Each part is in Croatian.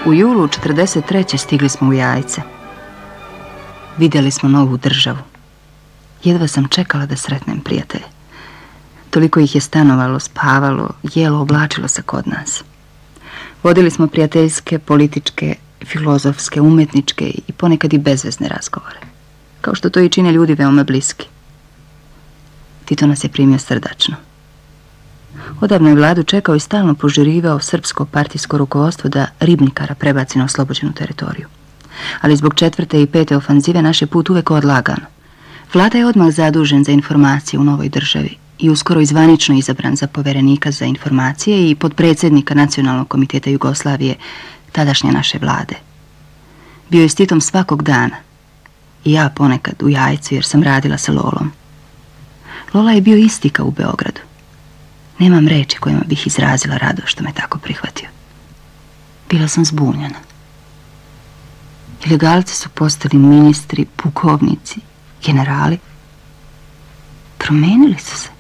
U julu 1943. stigli smo u Jajce. Vidjeli smo novu državu. Jedva sam čekala da sretnem prijatelje. Toliko ih je stanovalo, spavalo, jelo, oblačilo se kod nas. Vodili smo prijateljske, političke, filozofske, umetničke i ponekad i bezvezne razgovore. Kao što to i čine ljudi veoma bliski. Tito nas je primio srdačno. Odavno je vladu čekao i stalno požurivao srpsko partijsko rukovodstvo da Ribnikara prebaci na oslobođenu teritoriju. Ali zbog 4. i 5. ofanzive naš je put uvek odlagan. Vlada je odmah zadužen za informacije u novoj državi i uskoro izvanično izabran za poverenika za informacije i podpredsjednika Nacionalnog komiteta Jugoslavije, tadašnje naše vlade. Bio je s Titom svakog dana i ja ponekad u Jajcu jer sam radila sa Lolom. Lola je bio isti kao u Beogradu. Nemam reči kojima bih izrazila radost što me tako prihvatio. Bila sam zbunjena. Ilegalci su postali ministri, pukovnici, generali. Promenili su se.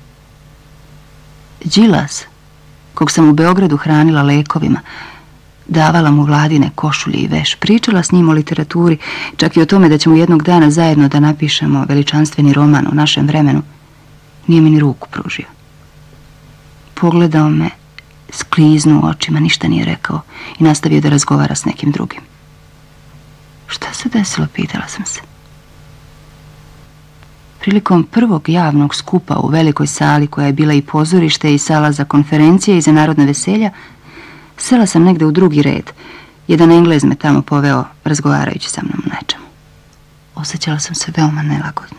Đilas, kog sam u Beogradu hranila lekovima, davala mu vladine košulje i veš, pričala s njim o literaturi, čak i o tome da ćemo jednog dana zajedno da napišemo veličanstveni roman o našem vremenu, nije mi ni ruku pružio. Pogledao me, skliznuo očima, ništa nije rekao i nastavio da razgovara s nekim drugim. Šta se desilo, pitala sam se. Prilikom prvog javnog skupa u velikoj sali koja je bila i pozorište i sala za konferencije i za narodna veselja, sela sam negde u drugi red. Jedan Englez me tamo poveo razgovarajući sa mnom o nečemu. Osjećala sam se veoma nelagodno.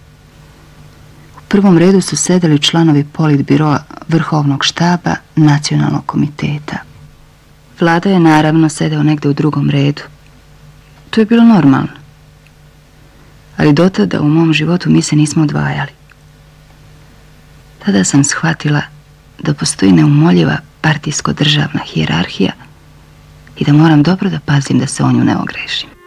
U prvom redu su sedeli članovi politbiroa Vrhovnog štaba Nacionalnog komiteta. Vlada je naravno sedeo negde u drugom redu. To je bilo normalno. Ali do tada u mom životu mi se nismo odvajali. Tada sam shvatila da postoji neumoljiva partijsko-državna hijerarhija i da moram dobro da pazim da se o nju ne ogrešim.